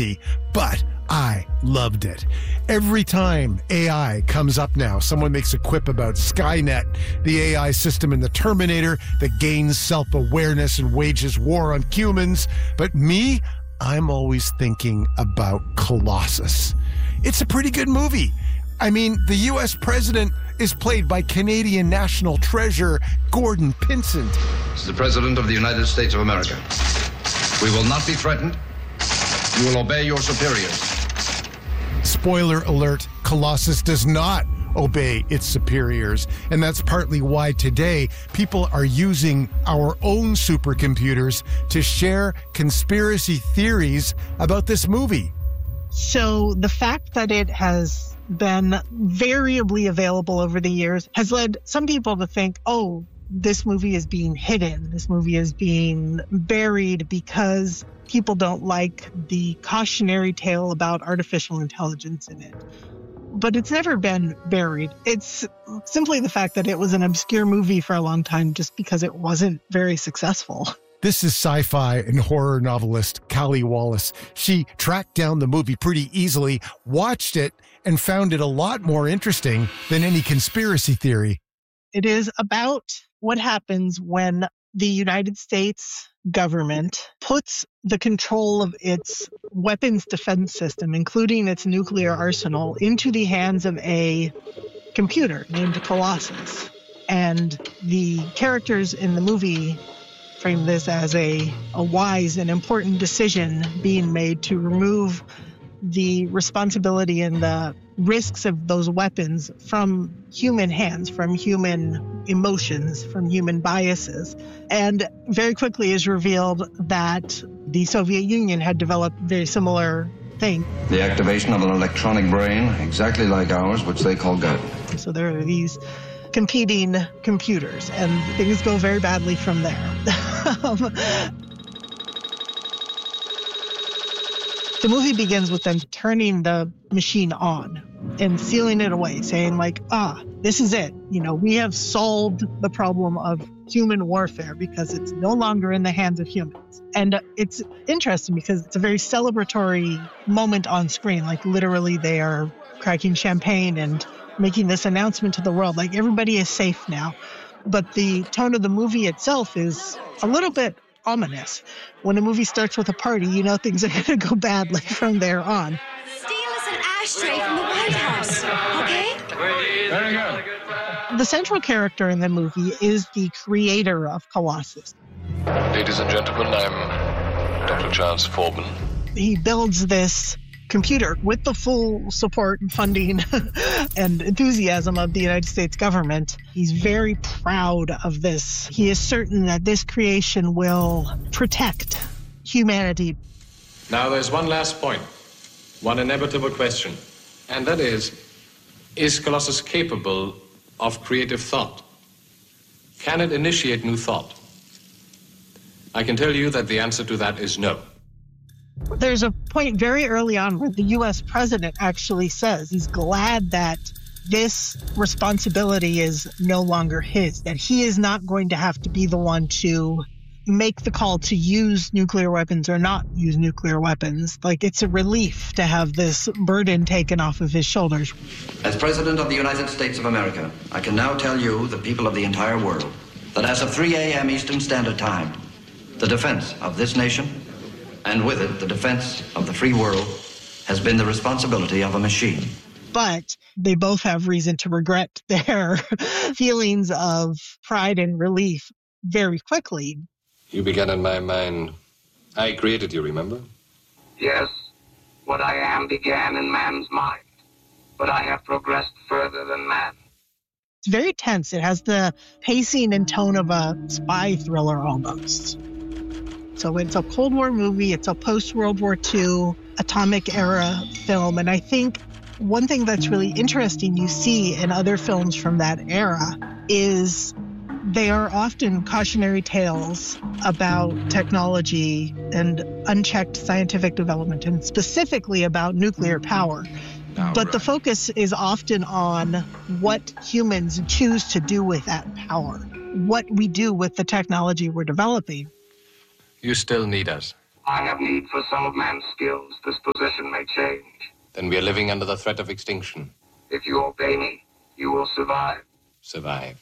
indie, but I loved it. Every time AI comes up now, someone makes a quip about Skynet, the AI system in the Terminator that gains self-awareness and wages war on humans. But me, I'm always thinking about Colossus. It's a pretty good movie. I mean, the U.S. president is played by Canadian national treasure Gordon Pinsent. This is the President of the United States of America. We will not be threatened. You will obey your superiors. Spoiler alert, Colossus does not obey its superiors. And that's partly why today people are using our own supercomputers to share conspiracy theories about this movie. So the fact that it has been variably available over the years has led some people to think, oh, this movie is being hidden. This movie is being buried because people don't like the cautionary tale about artificial intelligence in it. But it's never been buried. It's simply the fact that it was an obscure movie for a long time just because it wasn't very successful. This is sci-fi and horror novelist Callie Wallace. She tracked down the movie pretty easily, watched it, and found it a lot more interesting than any conspiracy theory. It is about what happens when the United States government puts the control of its weapons defense system, including its nuclear arsenal, into the hands of a computer named Colossus. And the characters in the movie frame this as a wise and important decision being made to remove the responsibility and the risks of those weapons from human hands, from human emotions, from human biases. And very quickly is revealed that the Soviet Union had developed a very similar thing. The activation of an electronic brain, exactly like ours, which they call gut. So there are these competing computers, and things go very badly from there. The movie begins with them turning the machine on and sealing it away, saying like, this is it. You know, we have solved the problem of human warfare because it's no longer in the hands of humans. And it's interesting because it's a very celebratory moment on screen. Like literally they are cracking champagne and making this announcement to the world, like everybody is safe now. But the tone of the movie itself is a little bit ominous. When a movie starts with a party, you know things are going to go badly from there on. Steal us an ashtray from the White House, okay? Very good. The central character in the movie is the creator of Colossus. Ladies and gentlemen, I'm Dr. Charles Forbin. He builds this computer with the full support and funding and enthusiasm of the United States government. He's very proud of this. He is certain that this creation will protect humanity. Now there's one last point, one inevitable question, and that is Colossus capable of creative thought? Can it initiate new thought? I can tell you that the answer to that is no. There's a point very early on where the U.S. president actually says he's glad that this responsibility is no longer his, that he is not going to have to be the one to make the call to use nuclear weapons or not use nuclear weapons. Like, it's a relief to have this burden taken off of his shoulders. As President of the United States of America, I can now tell you, the people of the entire world, that as of 3 a.m. Eastern Standard Time, the defense of this nation, and with it, the defense of the free world, has been the responsibility of a machine. But they both have reason to regret their feelings of pride and relief very quickly. You began in my mind. I created you, remember? Yes, what I am began in man's mind, but I have progressed further than man. It's very tense. It has the pacing and tone of a spy thriller almost. So it's a Cold War movie. It's a post-World War II atomic era film. And I think one thing that's really interesting you see in other films from that era is they are often cautionary tales about technology and unchecked scientific development, and specifically about nuclear power. But the focus is often on what humans choose to do with that power, what we do with the technology we're developing. You still need us. I have need for some of man's skills, this expression may change. Then we are living under the threat of extinction. If you obey me, you will survive. Survive.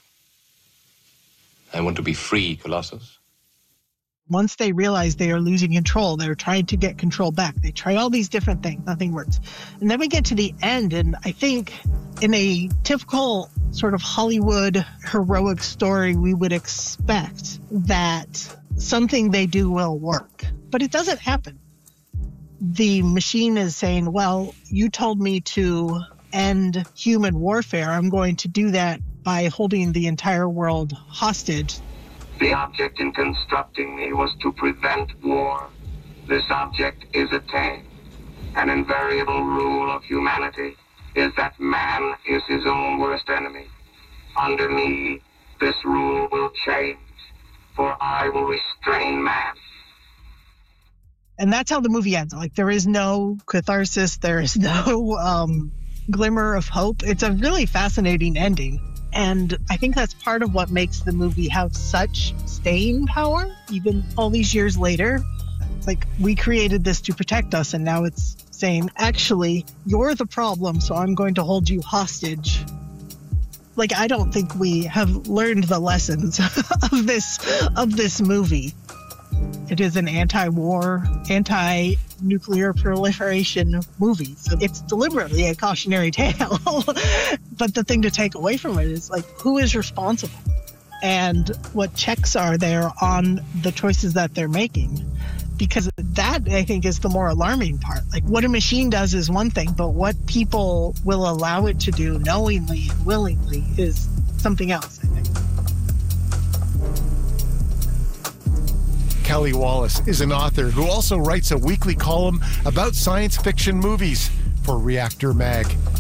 I want to be free, Colossus. Once they realize they are losing control, they're trying to get control back. They try all these different things. Nothing works. And then we get to the end, and I think in a typical sort of Hollywood heroic story, we would expect that something they do will work. But it doesn't happen. The machine is saying, well, you told me to end human warfare. I'm going to do that by holding the entire world hostage. The object in constructing me was to prevent war. This object is attained. An invariable rule of humanity is that man is his own worst enemy. Under me, this rule will change, for I will restrain man. And that's how the movie ends. Like, there is no catharsis. There is no glimmer of hope. It's a really fascinating ending. And I think that's part of what makes the movie have such staying power, even all these years later. Like, we created this to protect us, and now it's saying, actually, you're the problem, so I'm going to hold you hostage. Like, I don't think we have learned the lessons of this movie. It is an anti-war, anti-nuclear proliferation movie. So it's deliberately a cautionary tale. But the thing to take away from it is, like, who is responsible? And what checks are there on the choices that they're making? Because that, I think, is the more alarming part. Like, what a machine does is one thing, but what people will allow it to do knowingly and willingly is something else, I think. Kelly Wallace is an author who also writes a weekly column about science fiction movies for Reactor Mag.